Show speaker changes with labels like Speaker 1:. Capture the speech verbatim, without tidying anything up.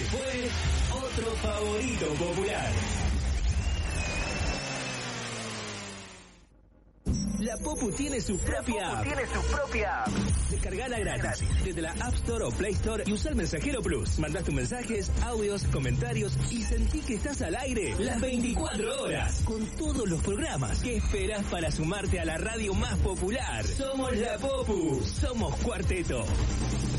Speaker 1: fue otro favorito popular. La Popu tiene su propia app.
Speaker 2: tiene su propia app.
Speaker 1: Descargala gratis desde la App Store o Play Store y usa el Mensajero Plus. Mandás tus mensajes, audios, comentarios y sentí que estás al aire las veinticuatro horas con todos los programas. ¿Qué esperás para sumarte a la radio más popular? Somos la Popu, somos Cuarteto.